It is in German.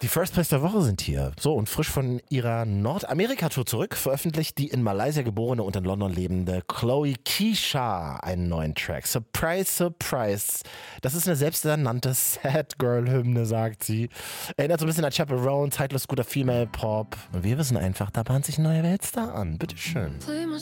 Die First Place der Woche sind hier. So, und frisch von ihrer Nordamerika-Tour zurück veröffentlicht die in Malaysia geborene und in London lebende Chloe Keysha einen neuen Track. Surprise, surprise. Das ist eine selbsternannte Sad-Girl-Hymne, sagt sie. Erinnert so ein bisschen an Chaperone, zeitlos guter Female-Pop. Und wir wissen einfach, da bahnt sich ein neuer Weltstar an. Bitteschön.